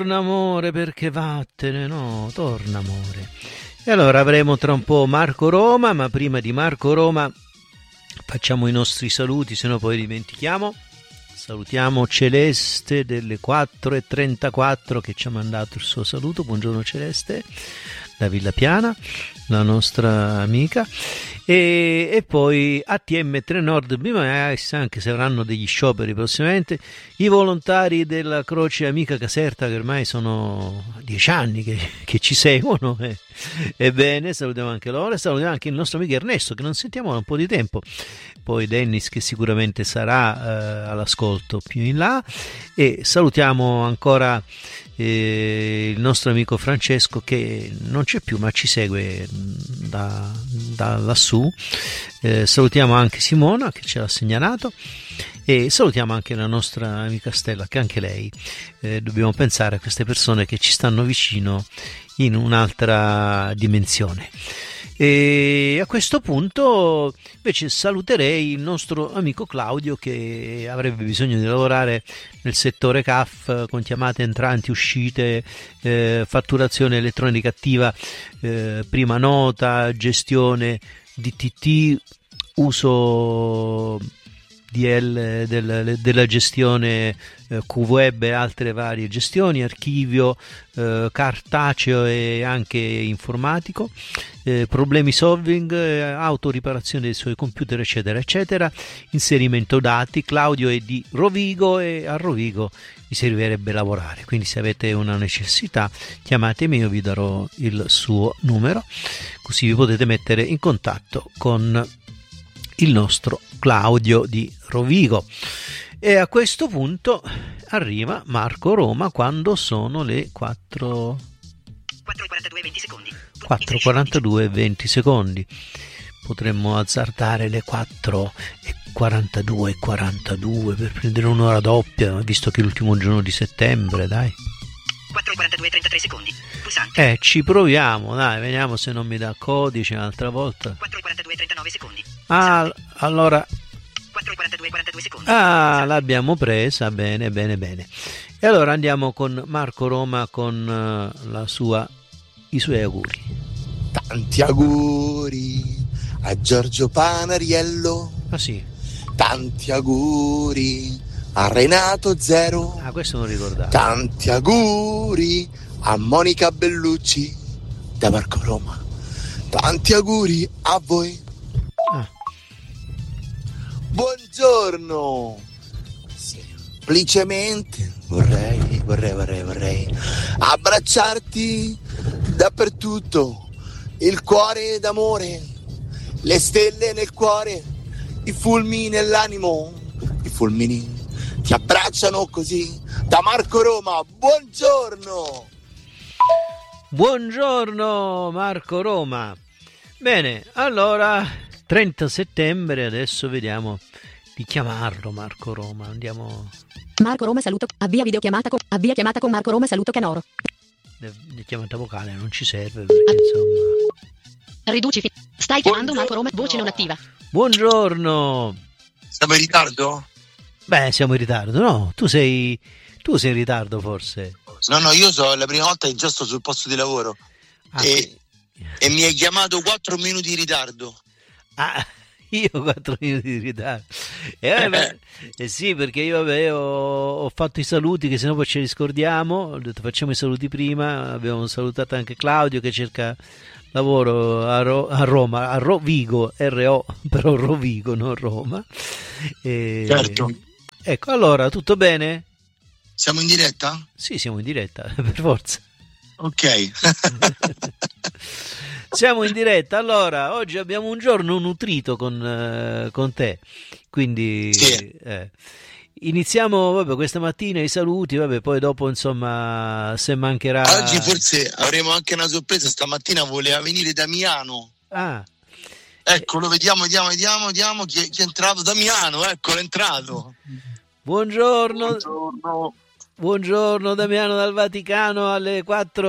Torna amore perché vattene, no, torna amore. E allora avremo tra un po' Marco Roma, ma prima di Marco Roma facciamo i nostri saluti, se no poi dimentichiamo. Salutiamo Celeste delle 4:34 che ci ha mandato il suo saluto. Buongiorno Celeste, da Villa Piana, la nostra amica. E poi ATM3 Nord BMS, anche se avranno degli scioperi prossimamente, i volontari della Croce Amica Caserta, che ormai sono 10 anni che ci seguono. Ebbene, salutiamo anche loro, e salutiamo anche il nostro amico Ernesto, che non sentiamo da un po' di tempo. Poi Dennis, che sicuramente sarà all'ascolto più in là, e salutiamo ancora il nostro amico Francesco, che non c'è più ma ci segue da lassù. Salutiamo anche Simona, che ce l'ha segnalato, e salutiamo anche la nostra amica Stella, che anche lei, dobbiamo pensare a queste persone che ci stanno vicino in un'altra dimensione. E a questo punto invece saluterei il nostro amico Claudio, che avrebbe bisogno di lavorare nel settore CAF con chiamate entranti, uscite, fatturazione elettronica attiva, prima nota, gestione DTT, uso DL della gestione QWeb e altre varie gestioni, archivio cartaceo e anche informatico, problemi solving, autoriparazione dei suoi computer, eccetera eccetera, inserimento dati. Claudio è di Rovigo e a Rovigo vi servirebbe lavorare, quindi se avete una necessità chiamatemi, io vi darò il suo numero, così vi potete mettere in contatto con il nostro Claudio di Rovigo. E a questo punto arriva Marco Roma quando sono le 4:42 secondi. Potremmo azzardare le 4:42 per prendere un'ora doppia, visto che è l'ultimo giorno di settembre, dai. 4:42 secondi. Pulsante. Ci proviamo, dai, vediamo se non mi dà codice un'altra volta. 4:42 secondi. Allora 4:42 secondi. L'abbiamo presa, bene. E allora andiamo con Marco Roma con i suoi auguri. Tanti auguri a Giorgio Panariello. Ah sì. Tanti auguri a Renato Zero. Questo non ricordavo. Tanti auguri a Monica Bellucci da Marco Roma. Tanti auguri a voi. Buongiorno. Semplicemente vorrei abbracciarti dappertutto, il cuore d'amore, le stelle nel cuore, i fulmini nell'animo, i fulmini ti abbracciano così da Marco Roma. Buongiorno Marco Roma. Bene, allora 30 settembre, adesso vediamo di chiamarlo Marco Roma. Andiamo. Marco Roma saluto, avvia videochiamata avvia chiamata con Marco Roma saluto Canoro. La chiamata vocale non ci serve perché insomma. Riduci. Stai chiamando Marco Roma, voce non attiva. Buongiorno. Siamo in ritardo? Beh, siamo in ritardo, no? Tu sei in ritardo forse. No, io so, la prima volta che già sto sul posto di lavoro e mi hai chiamato 4 minuti di ritardo. Io 4 minuti di ritardo. Sì, perché io ho fatto i saluti, che sennò poi ce li scordiamo. Ho detto facciamo i saluti prima. Abbiamo salutato anche Claudio che cerca lavoro a Roma, a Rovigo, RO, però Rovigo, non Roma. Certo. Ecco, allora, tutto bene? Siamo in diretta? Sì, siamo in diretta, per forza. Ok. Siamo in diretta. Allora, oggi abbiamo un giorno nutrito con te, quindi sì. Iniziamo questa mattina i saluti, poi dopo insomma se mancherà. Oggi forse avremo anche una sorpresa, stamattina voleva venire Damiano. Eccolo, vediamo chi è entrato. Damiano, eccolo, è entrato. Buongiorno Damiano dal Vaticano alle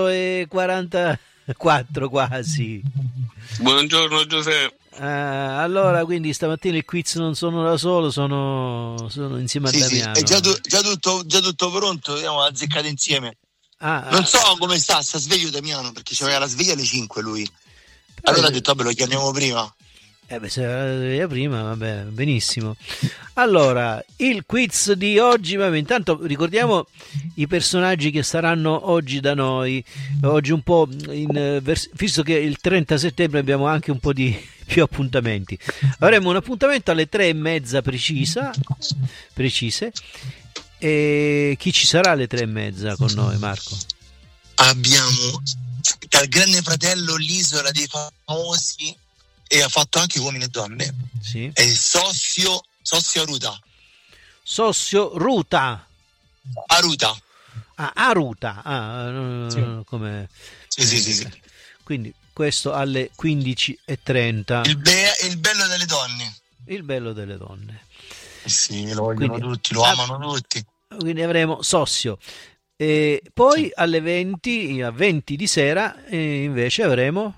4:44 quasi. Buongiorno Giuseppe. Allora, quindi stamattina il quiz non sono da solo, sono insieme a Damiano. È già tutto pronto, andiamo azzeccate insieme. Non so come sta sveglio Damiano, perché c'aveva la sveglia alle 5 lui. Allora ha detto, vabbè, lo chiamiamo prima. Se la sveglia prima, vabbè, benissimo. Allora, il quiz di oggi, vabbè, intanto ricordiamo i personaggi che saranno oggi da noi. Oggi un po' visto che il 30 settembre abbiamo anche un po' di più appuntamenti. Avremo un appuntamento alle 3:30 precise. E chi ci sarà alle 3:30 con noi, Marco? Abbiamo dal Grande Fratello l'Isola dei Famosi, e ha fatto anche Uomini e Donne. Sì. È Sossio Aruta. Sossio Ruta. Aruta. Aruta. Sì. Come... Sì. Quindi questo alle 15:30. Il bello delle donne. Il bello delle donne. Sì, lo vogliono tutti, lo amano tutti. Quindi avremo Sossio. E poi alle 20 di sera invece avremo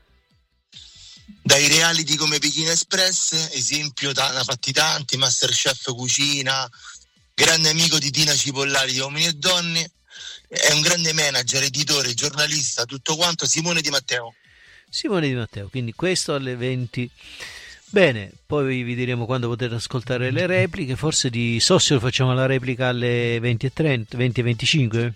dai reality come Pechino Express, esempio ne ha fatti tanti, Masterchef Cucina, grande amico di Tina Cipollari di Uomini e Donne, è un grande manager, editore, giornalista, tutto quanto, Simone Di Matteo, quindi questo alle 20. Bene, poi vi diremo quando potete ascoltare le repliche. Forse di Sossio facciamo la replica alle 20:30, 20:25?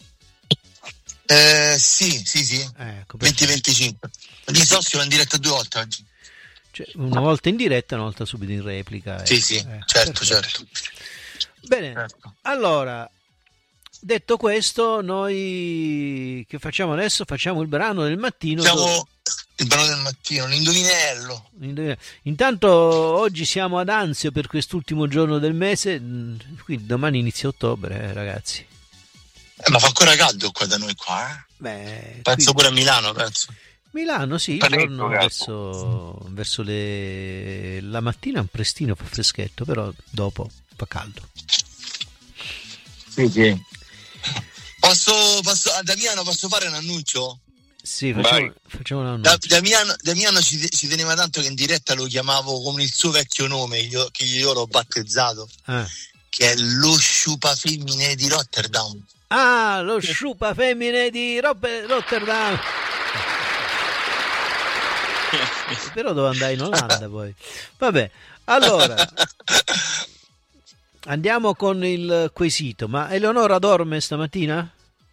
Sì. Ecco, 20:25. Di Sossio va in diretta 2 volte oggi. Cioè, una volta in diretta, una volta subito in replica. Sì, certo. Bene, Certo. Allora, detto questo, noi che facciamo adesso? Facciamo il brano del mattino. Il brano del mattino, l'indovinello. Intanto oggi siamo ad Anzio per quest'ultimo giorno del mese, quindi domani inizia ottobre, ragazzi. Ma fa ancora caldo qua da noi qua, Beh, penso pure a Milano, penso. Milano, sì, il giorno verso la mattina un prestino fa freschetto, però dopo fa caldo. Sì. Posso a Damiano posso fare un annuncio? Sì, facciamo un annuncio. Damiano ci teneva tanto che in diretta lo chiamavo con il suo vecchio nome, che io l'ho battezzato, che è lo sciupa femmine di Rotterdam. Lo sciupa femmine di Rotterdam. Però dove andai in Olanda poi? Vabbè, allora andiamo con il quesito. Ma Eleonora dorme stamattina?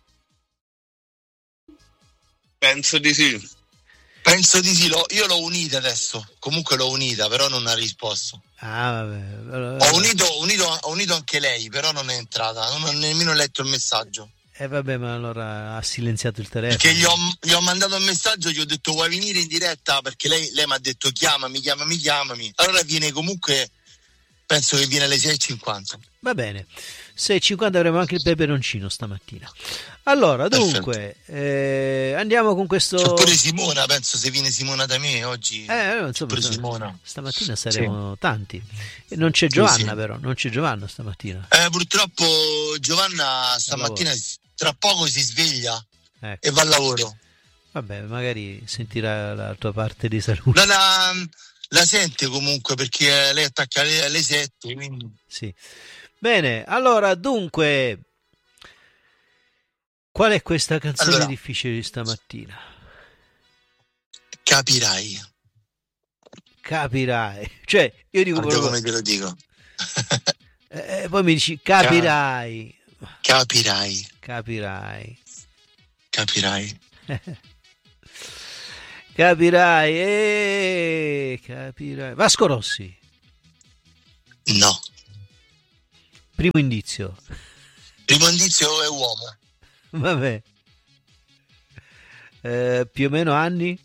Penso di sì. Io l'ho unita adesso. Comunque l'ho unita, però non ha risposto. Vabbè. Ho unito anche lei, però non è entrata. Non ho nemmeno letto il messaggio. Vabbè, ma allora ha silenziato il telefono. Perché gli ho mandato un messaggio, gli ho detto vuoi venire in diretta? Perché lei mi ha detto chiamami. Allora viene comunque, penso che viene alle 6:50. Va bene, 6:50 avremo anche il peperoncino stamattina. Allora, dunque, andiamo con questo... C'è pure Simona, penso, se viene Simona da me oggi. Insomma, Simona. Stamattina saremo tanti. E non c'è Giovanna, però, non c'è Giovanna stamattina. Purtroppo Giovanna stamattina tra poco si sveglia ecco. E va al lavoro. Vabbè, magari sentirà la tua parte di salute. La sente comunque, perché lei attacca alle 7, quindi... Sì. Bene, allora, dunque, qual è questa canzone difficile di stamattina? Capirai. Cioè, io dico proprio... come te lo dico. Poi mi dici capirai. Capirai. Capirai. Vasco Rossi. No. Primo indizio è uomo. Vabbè. Più o meno anni?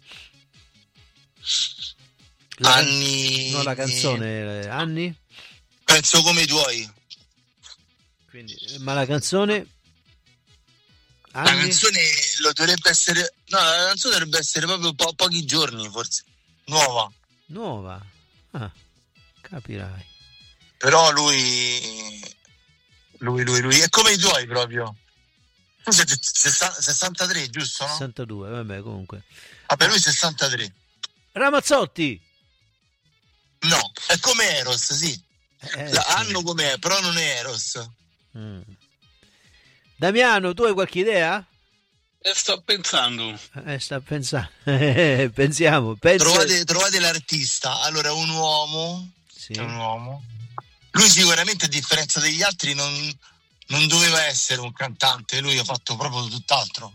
No, la canzone anni? Penso come i tuoi. Quindi, ma la canzone? Anni? La canzone dovrebbe essere... No, la canzone dovrebbe essere proprio pochi giorni, forse. Nuova. Capirai. Però lui è come i tuoi proprio. Tu sei 63, giusto? No? 62, vabbè, comunque. Vabbè, lui 63. Ramazzotti. No, è come Eros, sì. Hanno com'è, però non è Eros. Damiano, tu hai qualche idea? Sto pensando. Sta pensando. Pensiamo. Pensa... Trovate l'artista. Allora, è un uomo. Sì. È un uomo. Lui sicuramente, a differenza degli altri, non doveva essere un cantante. Lui ha fatto proprio tutt'altro.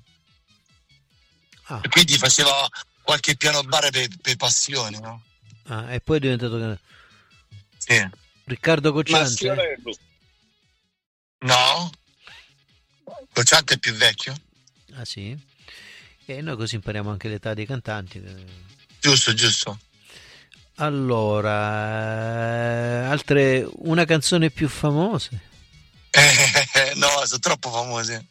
E quindi faceva qualche piano bar per passione, no? E poi è diventato... Sì. Riccardo Cocciante? No? Cocciante è più vecchio. Ah sì? E noi così impariamo anche l'età dei cantanti. Giusto. Allora, una canzone più famosa? No, sono troppo famose.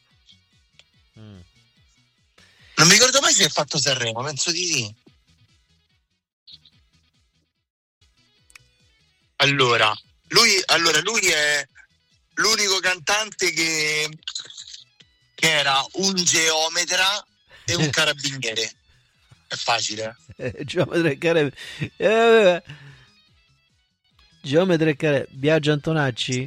Non mi ricordo mai se ha fatto Sanremo, penso di sì. Allora, lui è l'unico cantante che era un geometra e un carabiniere. È facile. Geometra e carabiniere. Biagio Antonacci?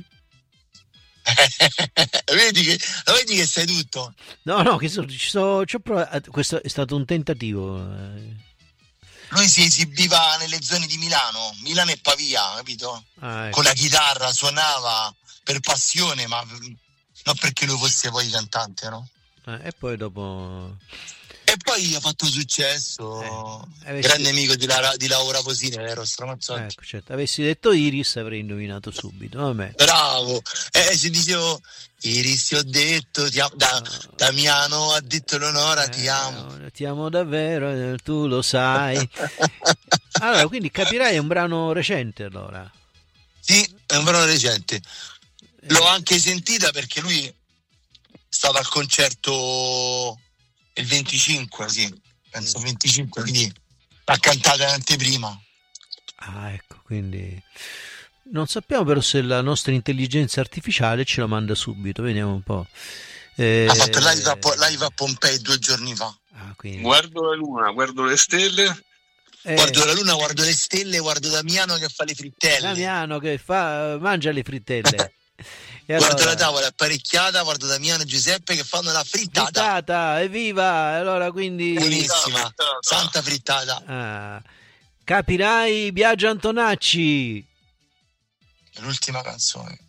Vedi che sai tutto. No, che c'ho provato. Questo è stato un tentativo. Lui si esibiva nelle zone di Milano e Pavia, capito? Ecco. Con la chitarra suonava per passione, ma non perché lui fosse poi cantante, no? E poi dopo... E poi ha fatto successo, grande amico di Laura Posini, vero? Stramazzotti. Ecco, certo. Avessi detto Iris avrei indovinato subito. Vabbè. Bravo. Se dicevo Iris, ti ho detto, Damiano ha detto Leonora, ti amo. Ti amo davvero, tu lo sai. Allora, quindi capirai, è un brano recente, allora. Sì, è un brano recente. L'ho anche sentita perché lui è stato al concerto il 25, sì, penso 25, quindi l'ha cantata in anteprima. Ecco, quindi non sappiamo però se la nostra intelligenza artificiale ce la manda subito, vediamo un po'. Ha fatto live a Pompei 2 giorni fa. Quindi... Guardo la luna, guardo le stelle. Guardo la luna, guardo le stelle, guardo Damiano che fa le frittelle. Damiano che mangia le frittelle. Guardo la tavola apparecchiata, guardo Damiano e Giuseppe che fanno la frittata. Evviva! Allora quindi... Buonissima, santa frittata. Capirai, Biagio Antonacci. È l'ultima canzone.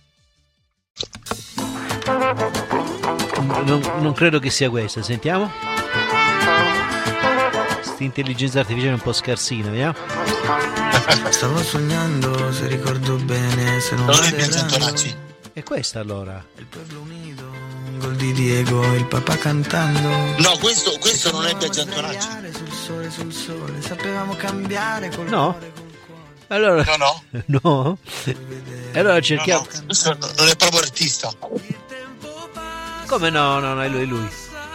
Non credo che sia questa, sentiamo. Questa intelligenza artificiale è un po' scarsina, vediamo. Stavo sognando, se ricordo bene, se non è Biagio Antonacci. E questa allora? Il pueblo unido, un gol di Diego, il papà cantando. No, questo non è Biagio Antonacci. Sul sole, sapevamo cambiare col No. cuore, col cuore. Allora, no. Allora cerchiamo. No. Questo non è proprio artista. Come no, è lui.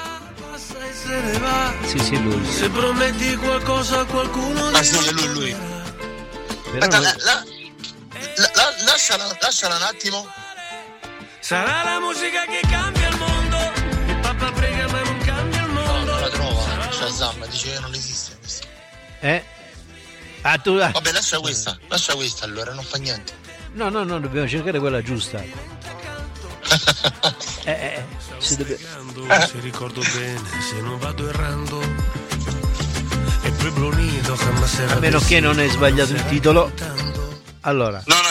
Sì, lui. Se prometti qualcosa a qualcuno. Sì, è lui. Però aspetta, lasciala un attimo. Sarà la musica che cambia il mondo. Il papà prega ma non cambia il mondo. No, non la trova. Shazam dice che non esiste. Vabbè, lascia questa allora, non fa niente. No, dobbiamo cercare quella giusta. Se ricordo bene, se non vado errando. E poi Brunito, a meno che non hai sbagliato il titolo. Allora. No,